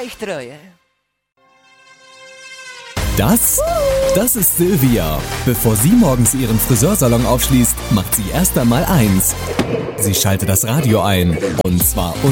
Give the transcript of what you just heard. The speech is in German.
Treue. Das ist Silvia. Bevor sie morgens ihren Friseursalon aufschließt, macht sie erst einmal eins. Sie schaltet das Radio ein. Und zwar